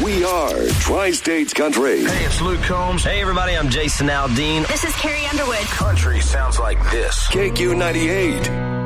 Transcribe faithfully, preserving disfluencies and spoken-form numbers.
We are Tri-States Country. Hey, it's Luke Combs. Hey, everybody, I'm Jason Aldean. This is Carrie Underwood. Country sounds like this. K Q ninety-eight.